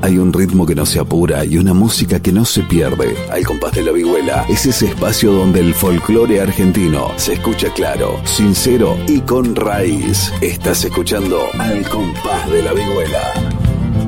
hay un ritmo que no se apura y una música que no se pierde. Al compás de la vihuela es ese espacio donde el folclore argentino se escucha claro, sincero y con raíz. Estás escuchando Al compás de la vihuela.